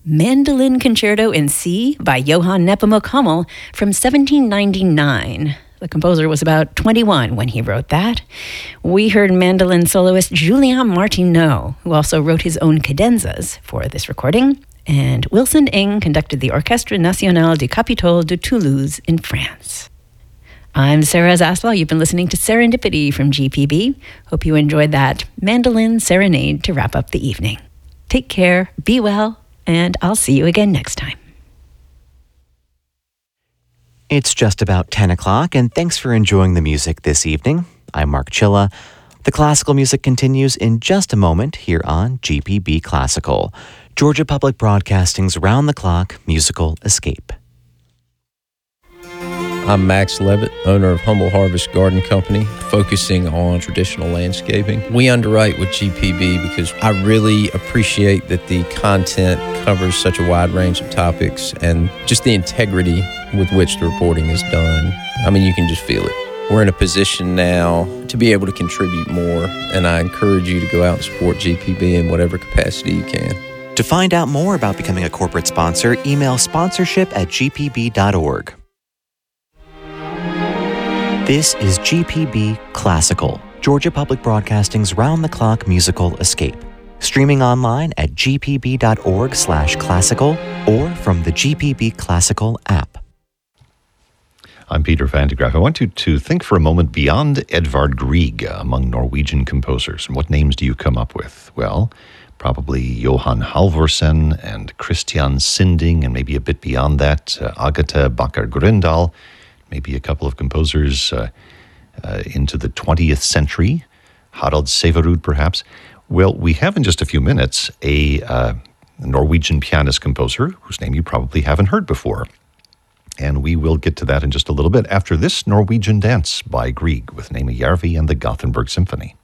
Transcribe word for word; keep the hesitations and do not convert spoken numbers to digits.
Mandolin Concerto in C by Johann Nepomuk Hummel from seventeen ninety-nine. The composer was about twenty-one when he wrote that. We heard mandolin soloist Julien Martineau, who also wrote his own cadenzas for this recording, and Wilson Ing conducted the Orchestre Nationale du Capitole de Toulouse in France. I'm Sarah Zaslow. You've been listening to Serendipity from G P B. Hope you enjoyed that mandolin serenade to wrap up the evening. Take care, be well, and I'll see you again next time. It's just about ten o'clock, and thanks for enjoying the music this evening. I'm Mark Chilla. The classical music continues in just a moment here on G P B Classical, Georgia Public Broadcasting's round-the-clock musical escape. I'm Max Levitt, owner of Humble Harvest Garden Company, focusing on traditional landscaping. We underwrite with G P B because I really appreciate that the content covers such a wide range of topics and just the integrity with which the reporting is done. I mean, you can just feel it. We're in a position now to be able to contribute more, and I encourage you to go out and support G P B in whatever capacity you can. To find out more about becoming a corporate sponsor, email sponsorship at g p b dot org. This is G P B Classical, Georgia Public Broadcasting's round-the-clock musical escape. Streaming online at g p b dot org slash classical or from the G P B Classical app. I'm Peter Van de Graaf. I want you to think for a moment beyond Edvard Grieg among Norwegian composers. And what names do you come up with? Well, probably Johan Halvorsen and Christian Sinding, and maybe a bit beyond that, uh, Agatha Bakker-Grøndahl. Maybe a couple of composers uh, uh, into the twentieth century, Harald Severud perhaps. Well, we have in just a few minutes a uh, Norwegian pianist-composer whose name you probably haven't heard before. And we will get to that in just a little bit after this Norwegian dance by Grieg with Nema Järvi and the Gothenburg Symphony.